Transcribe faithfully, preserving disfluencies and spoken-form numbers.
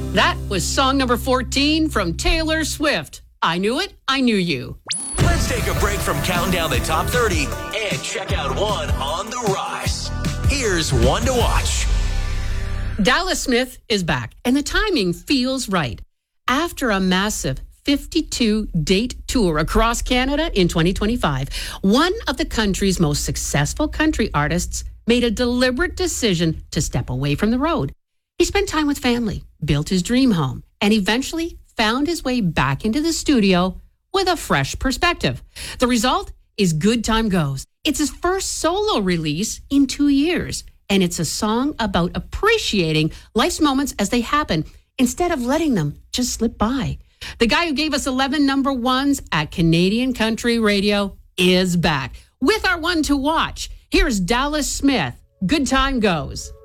That was song number fourteen from Taylor Swift. I knew it, I knew you. Let's take a break from counting down the top thirty and check out one on the rise. Here's one to watch. Dallas Smith is back, and the timing feels right. After a massive fifty-two date tour across Canada in twenty twenty-five, one of the country's most successful country artists made a deliberate decision to step away from the road. He spent time with family, built his dream home, and eventually found his way back into the studio with a fresh perspective. The result is Good Time Goes. It's his first solo release in two years, and it's a song about appreciating life's moments as they happen instead of letting them just slip by. The guy who gave us eleven number ones at Canadian Country Radio is back with our one to watch. Here's Dallas Smith. Good Time Goes.